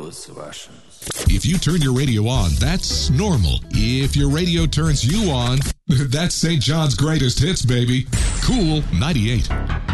those Russians. If you turn your radio on, that's normal. If your radio turns you on, that's St. John's greatest hits, baby. Cool 98.